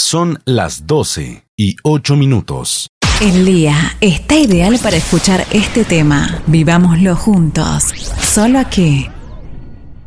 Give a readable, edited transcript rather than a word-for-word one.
Son las 12:08. El día está ideal para escuchar este tema. Vivámoslo juntos. Solo aquí,